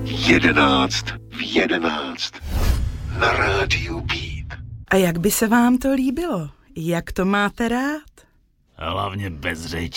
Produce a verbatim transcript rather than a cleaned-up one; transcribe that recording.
Jedenáct v jedenáct. Na rádiu Beat. A jak by se vám to líbilo? Jak to máte rád? Hlavně bez řeči.